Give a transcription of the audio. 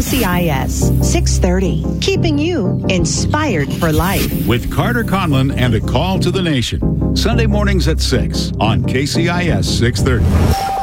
KCIS 630, keeping you inspired for life. With Carter Conlon and A Call to the Nation. Sunday mornings at 6 on KCIS 630.